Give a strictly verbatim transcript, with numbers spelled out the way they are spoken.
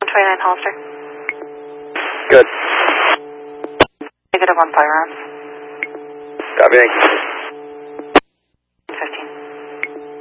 twenty-nine Hollister. Good. Negative on firearms. Copy, thank you.